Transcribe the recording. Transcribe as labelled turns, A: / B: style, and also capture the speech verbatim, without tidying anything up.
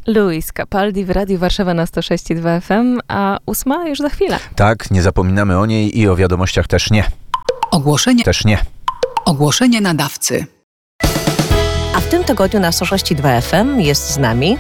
A: Luis Capaldi w Radiu Warszawa na sto sześć i dwa F M, a ósma już za chwilę.
B: Tak, nie zapominamy o niej i o wiadomościach też nie.
C: Ogłoszenie.
B: Też nie.
C: Ogłoszenie nadawcy.
D: A w tym tygodniu na sto sześć i dwa F M jest z nami